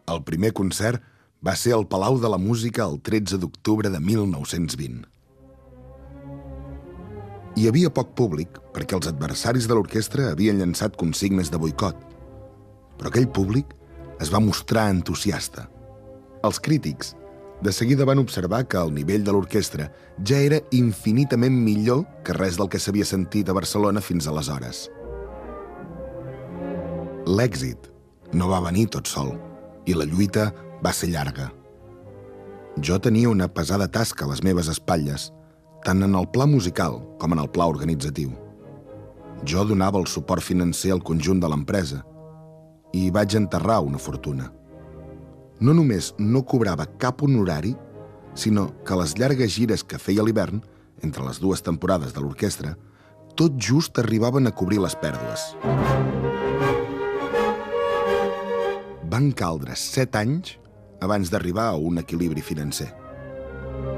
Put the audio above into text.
El primer concert va ser al Palau de la Música el 13 d'octubre de 1920. Hi havia poc públic perquè els adversaris de l'orquestra havien llançat consignes de boicot, però aquell públic es va mostrar entusiasta. Els crítics de seguida van observar que el nivell de l'orquestra ja era infinitament millor que res del que s'havia sentit a Barcelona fins aleshores. L'èxit no va venir tot sol i la lluita va ser llarga. Jo tenia una pesada tasca a les meves espatlles, tant en el pla musical com en el pla organitzatiu. Jo donava el suport financer al conjunt de l'empresa i vaig enterrar una fortuna. No només no cobrava cap honorari, sinó que les llargues gires que feia a l'hivern, entre les dues temporades de l'orquestra, tot just arribaven a cobrir les pèrdues. Van caldre 7 anys abans d'arribar a un equilibri financer.